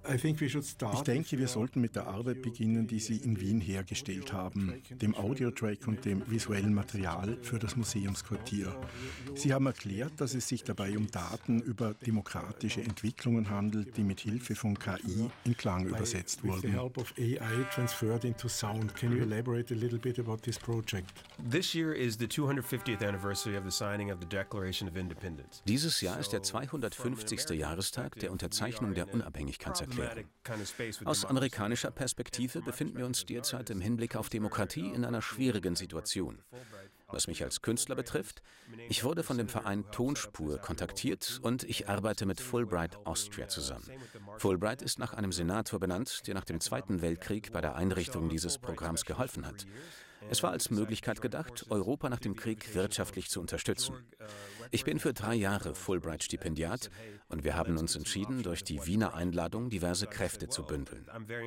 Ich denke, wir sollten mit der Arbeit beginnen, die Sie in Wien hergestellt haben, dem Audiotrack und dem visuellen Material für das Museumsquartier. Sie haben erklärt, dass es sich dabei um Daten über demokratische Entwicklungen handelt, die mit Hilfe von KI in Klang übersetzt wurden. This year is the 250th anniversary of the signing of the Declaration of Independence. Dieses Jahr ist der 250. Jahrestag der Unterzeichnung der Unabhängigkeitserklärung. Aus amerikanischer Perspektive befinden wir uns derzeit im Hinblick auf Demokratie in einer schwierigen Situation. Was mich als Künstler betrifft, ich wurde von dem Verein Tonspur kontaktiert und ich arbeite mit Fulbright Austria zusammen. Fulbright ist nach einem Senator benannt, der nach dem Zweiten Weltkrieg bei der Einrichtung dieses Programms geholfen hat. Es war als Möglichkeit gedacht, Europa nach dem Krieg wirtschaftlich zu unterstützen. Ich bin für 3 Jahre Fulbright-Stipendiat und wir haben uns entschieden, durch die Wiener Einladung diverse Kräfte zu bündeln.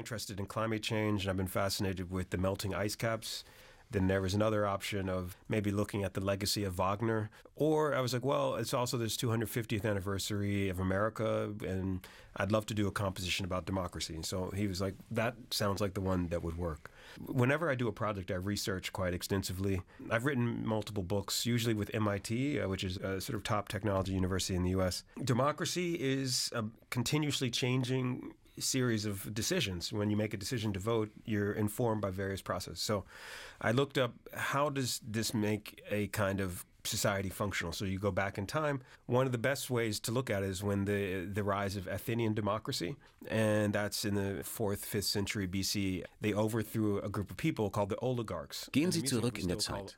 Then there was another option of maybe looking at the legacy of Wagner. Or I was like, well, it's also this 250th anniversary of America, and I'd love to do a composition about democracy. And so he was like, that sounds like the one that would work. Whenever I do a project, I research quite extensively. I've written multiple books, usually with MIT, which is a sort of top technology university in the US. Democracy is a continuously changing series of decisions. When you make a decision to vote, you're informed by various processes. So I looked up, how does this make a kind of society functional? So you go back in time. One of the best ways to look at it is when the rise of Athenian democracy, and that's in the 4th, 5th century BC. They overthrew a group of people called the oligarchs. Gehen Sie zurück in der Zeit.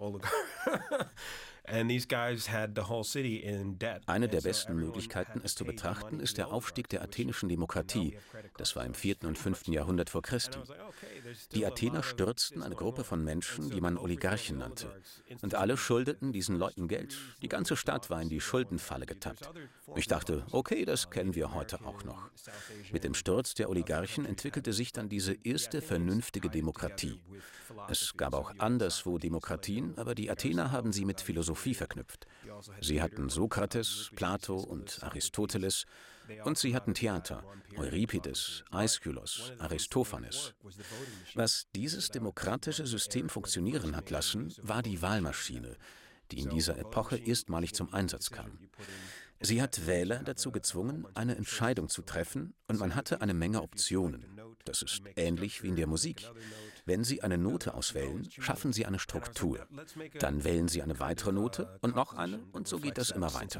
Eine der besten Möglichkeiten, es zu betrachten, ist der Aufstieg der athenischen Demokratie. Das war im 4. und 5. Jahrhundert vor Christi. Die Athener stürzten eine Gruppe von Menschen, die man Oligarchen nannte. Und alle schuldeten diesen Leuten Geld. Die ganze Stadt war in die Schuldenfalle getappt. Ich dachte, okay, das kennen wir heute auch noch. Mit dem Sturz der Oligarchen entwickelte sich dann diese erste vernünftige Demokratie. Es gab auch anderswo Demokratien, aber die Athener haben sie mit Philosophie verknüpft. Sie hatten Sokrates, Plato und Aristoteles und sie hatten Theater, Euripides, Aeschylus, Aristophanes. Was dieses demokratische System funktionieren hat lassen, war die Wahlmaschine, die in dieser Epoche erstmalig zum Einsatz kam. Sie hat Wähler dazu gezwungen, eine Entscheidung zu treffen, und man hatte eine Menge Optionen. Das ist ähnlich wie in der Musik. Wenn Sie eine Note auswählen, schaffen Sie eine Struktur. Dann wählen Sie eine weitere Note und noch eine, und so geht das immer weiter.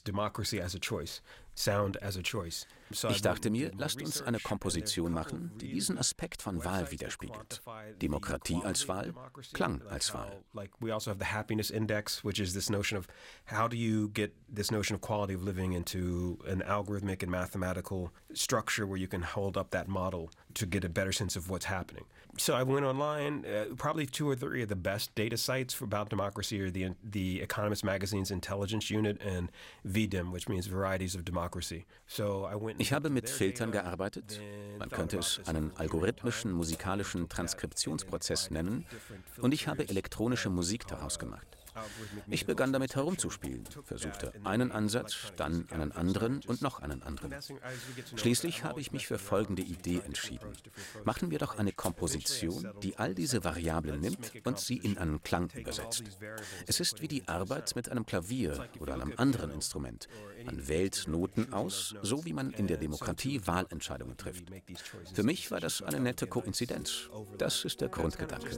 Ich dachte mir, lasst uns eine Komposition machen, die diesen Aspekt von Wahl widerspiegelt. Demokratie als Wahl, Klang als Wahl. Which is this notion of how do you get this notion of quality of living into an algorithmic and mathematical structure where you can hold up that model to get a better sense of what's happening. So I went online, probably 2 or 3 of the best data sites about democracy are the Economist Magazine's Intelligence Unit and VDEM, which means Varieties of Democracy. So I went. Ich habe mit Filtern gearbeitet. Man könnte es einen algorithmischen musikalischen Transkriptionsprozess nennen, und ich habe elektronische Musik daraus gemacht. Ich begann damit herumzuspielen, versuchte einen Ansatz, dann einen anderen und noch einen anderen. Schließlich habe ich mich für folgende Idee entschieden. Machen wir doch eine Komposition, die all diese Variablen nimmt und sie in einen Klang übersetzt. Es ist wie die Arbeit mit einem Klavier oder einem anderen Instrument. Man wählt Noten aus, so wie man in der Demokratie Wahlentscheidungen trifft. Für mich war das eine nette Koinzidenz. Das ist der Grundgedanke.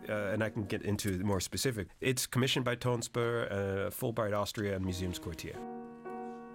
Commissioned by Tonspur, Fulbright Austria and Museumsquartier.